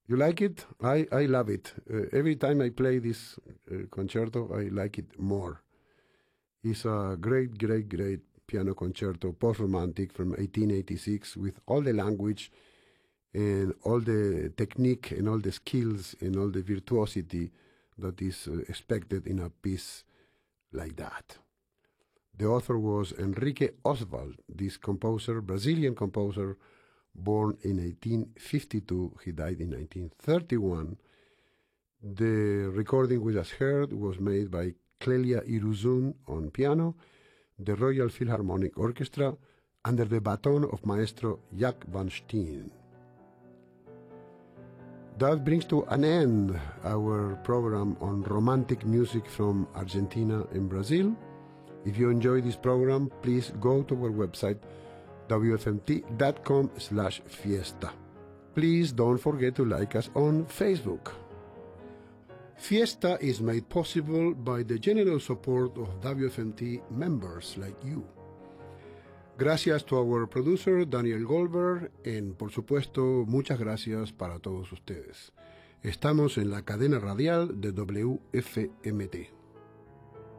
You like it? I love it. Every time I play this concerto, I like it more. It's a great, great, great piano concerto, post-romantic from 1886 with all the language and all the technique and all the skills and all the virtuosity that is expected in a piece like that. The author was Enrique Oswald, this composer, Brazilian composer, born in 1852. He died in 1931. The recording we just heard was made by Clelia Iruzun on piano, the Royal Philharmonic Orchestra, under the baton of Maestro Jack van Steen. That brings to an end our program on romantic music from Argentina and Brazil. If you enjoy this program, please go to our website, wfmt.com/fiesta. Please don't forget to like us on Facebook. Fiesta is made possible by the generous support of WFMT members like you. Gracias to our producer Daniel Goldberg, y por supuesto muchas gracias para todos ustedes. Estamos en la cadena radial de WFMT.